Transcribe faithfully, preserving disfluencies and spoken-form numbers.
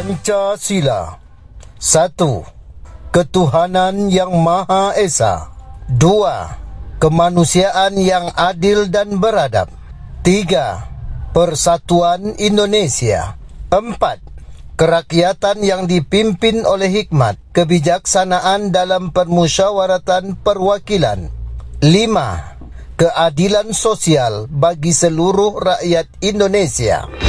Pancasila. Satu, ketuhanan yang Maha Esa. Dua, kemanusiaan yang adil dan beradab. Tiga, persatuan Indonesia. Empat, kerakyatan yang dipimpin oleh hikmat, kebijaksanaan dalam permusyawaratan perwakilan. Lima, keadilan sosial bagi seluruh rakyat Indonesia.